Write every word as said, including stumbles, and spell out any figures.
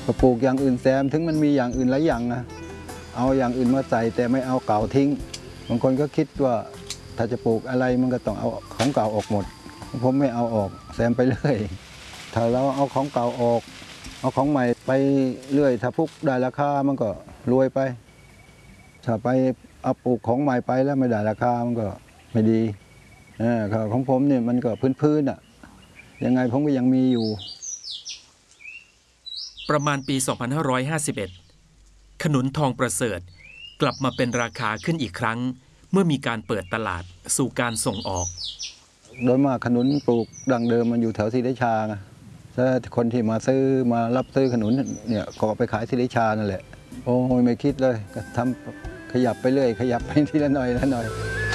ก็ปลูกอย่างอื่นแซมถึงมันมีอย่างอื่นหลายอย่างนะเอาอย่างอื่นมาใส่แต่ไม่เอาเก่าทิ้งบางคนก็คิดว่าถ้าจะปลูกอะไรมันก็ต้องเอาของเก่าออกหมดผมไม่เอาออกแซมไปเรื่อยถ้าเราเอาของเก่าออกเอาของใหม่ไปเรื่อยถ้าพุกได้ราคามันก็รวยไปถ้าไปเอาปลูกของใหม่ไปแล้วไม่ได้ราคามันก็ไม่ดีของผมเนี่ยมันก็พื้นๆอ่ะยังไงผมก็ยังมีอยู่ประมาณปี สองพันห้าร้อยห้าสิบเอ็ด ขนุนทองประเสริฐกลับมาเป็นราคาขึ้นอีกครั้งเมื่อมีการเปิดตลาดสู่การส่งออกโดยมากขนุนปลูกดั้งเดิมมันอยู่แถวศรีราชาถ้าคนที่มาซื้อมารับซื้อขนุนเนี่ยก็ไปขายศรีราชานั่นแหละโอ้ยไม่คิดเลยก็ทำขยับไปเรื่อยขยับไปทีละหน่อยละหน่อย